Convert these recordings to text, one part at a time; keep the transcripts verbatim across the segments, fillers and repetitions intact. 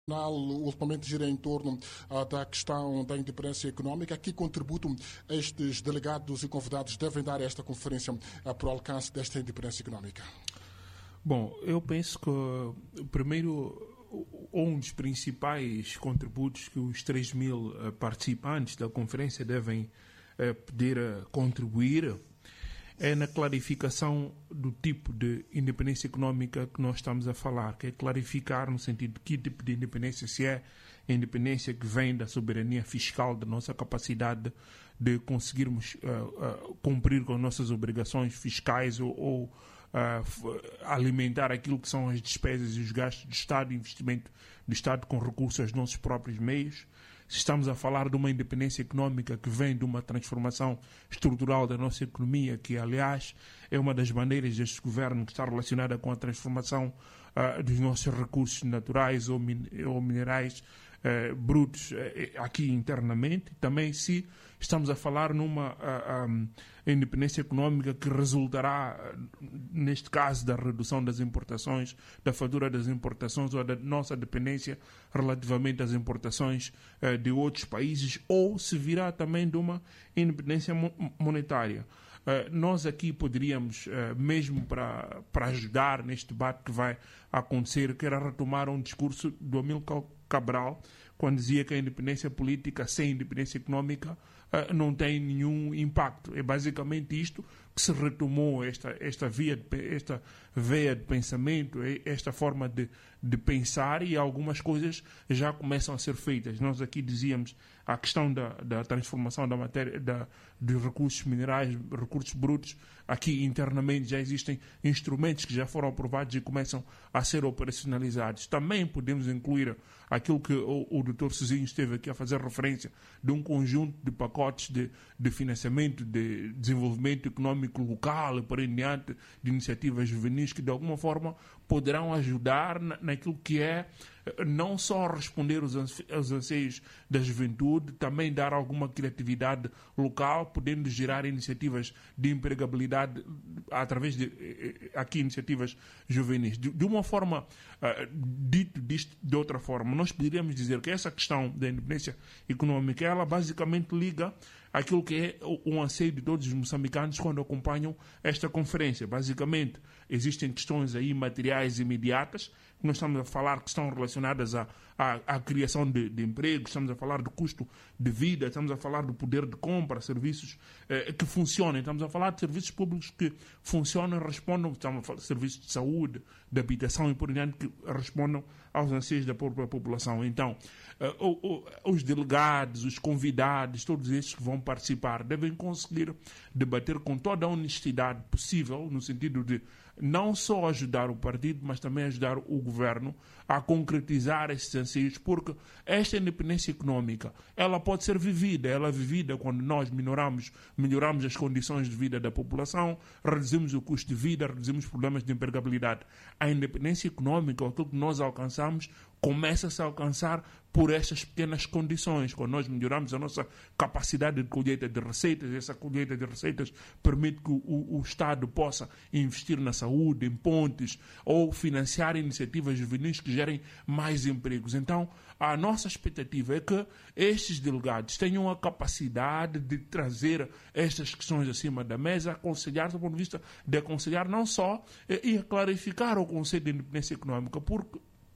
ultimamente gira em torno uh, da questão da independência econômica. Que contributo estes delegados e convidados devem dar a esta conferência uh, para o alcance desta independência econômica? Bom, eu penso que uh, primeiro um dos principais contributos que os três mil uh, participantes da conferência devem uh, poder uh, contribuir é na clarificação do tipo de independência econômica que nós estamos a falar, que é clarificar no sentido de que tipo de independência, se é a independência que vem da soberania fiscal, da nossa capacidade de conseguirmos uh, uh, cumprir com as nossas obrigações fiscais ou, ou uh, alimentar aquilo que são as despesas e os gastos do Estado, investimento do Estado com recursos aos nossos próprios meios. Se estamos a falar de uma independência econômica que vem de uma transformação estrutural da nossa economia, que, aliás, é uma das maneiras deste governo que está relacionada com a transformação uh, dos nossos recursos naturais ou, min ou minerais uh, brutos uh, aqui internamente. Também se estamos a falar numa uh, um, independência econômica que resultará, uh, neste caso, da redução das importações, da fatura das importações ou da nossa dependência relativamente às importações uh, de outros países, ou se virá também de uma independência monetária. Uh, nós aqui poderíamos, uh, mesmo para, para ajudar neste debate que vai acontecer, que era retomar um discurso do Amílcar Cabral, quando dizia que a independência política sem independência econômica uh, não tem nenhum impacto. É basicamente isto que se retomou, esta, esta, via de, esta veia de pensamento, esta forma de, de pensar, e algumas coisas já começam a ser feitas. Nós aqui dizíamos a questão da, da transformação da matéria, da, dos recursos minerais, recursos brutos. Aqui internamente já existem instrumentos que já foram aprovados e começam a ser operacionalizados. Também podemos incluir aquilo que o, o doutor Sozinho esteve aqui a fazer referência, de um conjunto de pacotes de, de financiamento, de desenvolvimento econômico local e por aí diante, de iniciativas juvenis que de alguma forma poderão ajudar na, naquilo que é não só responder aos anseios da juventude, também dar alguma criatividade local, podendo gerar iniciativas de empregabilidade através de, aqui, iniciativas juvenis. De, de uma forma, uh, dito disto de outra forma, nós poderíamos dizer que essa questão da independência econômica, ela basicamente liga aquilo que é o, o anseio de todos os moçambicanos quando acompanham esta conferência. Basicamente, existem questões aí materiais imediatas, que nós estamos a falar que estão relacionadas à, à, à criação de, de emprego, estamos a falar do custo de vida, estamos a falar do poder de compra, serviços eh, que funcionam, estamos a falar de serviços públicos que funcionam e respondam, estamos a falar de serviços de saúde, de habitação e por diante, que respondam aos anseios da própria população. Então, eh, o, o, os delegados, os convidados, todos estes que vão participar, devem conseguir debater com toda a honestidade possível, no sentido de não só ajudar o partido, mas também ajudar o governo a concretizar esses anseios, porque esta independência econômica, ela pode ser vivida, ela é vivida quando nós melhoramos, melhoramos as condições de vida da população, reduzimos o custo de vida, reduzimos problemas de empregabilidade. A independência econômica, aquilo que nós alcançamos, começa-se a alcançar por estas pequenas condições. Quando nós melhoramos a nossa capacidade de colheita de receitas, essa colheita de receitas permite que o, o Estado possa investir na saúde, em pontes, ou financiar iniciativas juvenis que gerem mais empregos. Então, a nossa expectativa é que estes delegados tenham a capacidade de trazer estas questões acima da mesa, aconselhar, do ponto de vista de aconselhar não só e, e clarificar o conceito de independência econômica, porque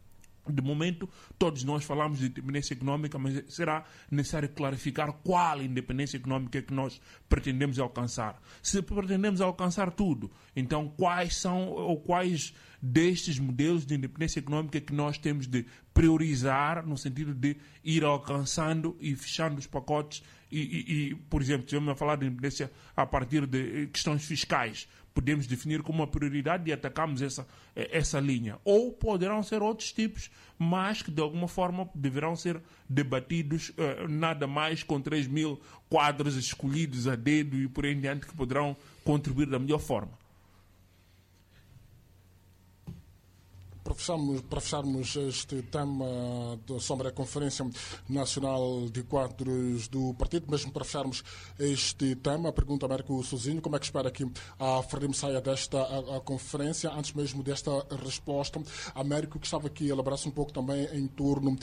de momento, todos nós falamos de independência econômica, mas será necessário clarificar qual independência econômica que nós pretendemos alcançar. Se pretendemos alcançar tudo, então quais são ou quais destes modelos de independência econômica que nós temos de priorizar no sentido de ir alcançando e fechando os pacotes e, e, e por exemplo, estivemos a falar de independência a partir de questões fiscais. Podemos definir como uma prioridade e atacarmos essa, essa linha. Ou poderão ser outros tipos, mas que de alguma forma deverão ser debatidos, uh, nada mais com três mil quadros escolhidos a dedo e por aí em diante, que poderão contribuir da melhor forma. para fecharmos, para fecharmos este tema sobre a Conferência Nacional de Quadros do Partido, mesmo para fecharmos este tema, a pergunta a Américo Souzinho, como é que espera que a Frelimo saia desta a, a conferência? Antes mesmo desta resposta, Américo, gostava que elaborasse um pouco também em torno